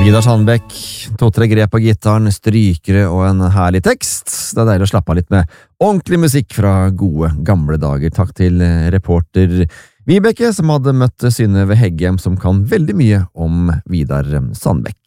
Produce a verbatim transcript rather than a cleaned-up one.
Vidar Sandbekk, to-tre grep på gitaren, strykere og en herlig tekst. Det er deilig å slappe av litt med ordentlig musikk fra gode, gamle dager. Takk til reporter Vibeke, som hadde møtt Synnøve Heggem, som kan veldig mye om Vidar Sandbekk.